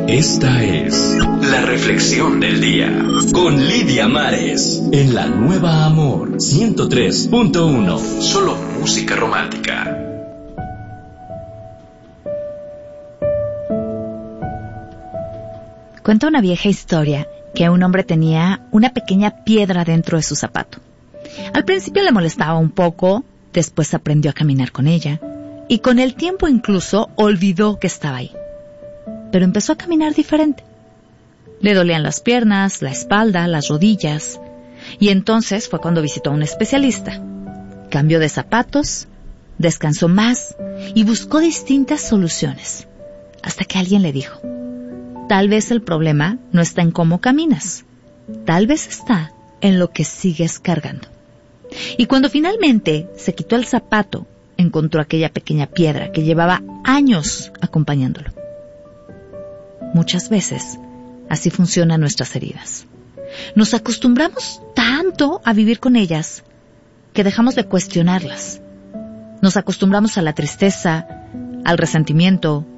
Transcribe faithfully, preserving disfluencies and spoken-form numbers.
Esta es la reflexión del día con Lidia Mares en la Nueva Amor ciento tres punto uno. Solo música romántica. Cuenta una vieja historia que un hombre tenía una pequeña piedra dentro de su zapato. Al principio le molestaba un poco, después aprendió a caminar con ella y con el tiempo incluso olvidó que estaba ahí. Pero empezó a caminar diferente. Le dolían las piernas, la espalda, las rodillas. Y entonces fue cuando visitó a un especialista. Cambió de zapatos, descansó más y buscó distintas soluciones. Hasta que alguien le dijo: tal vez el problema no está en cómo caminas. Tal vez está en lo que sigues cargando. Y cuando finalmente se quitó el zapato, encontró aquella pequeña piedra que llevaba años acompañándolo. Muchas veces, así funcionan nuestras heridas. Nos acostumbramos tanto a vivir con ellas que dejamos de cuestionarlas. Nos acostumbramos a la tristeza, al resentimiento,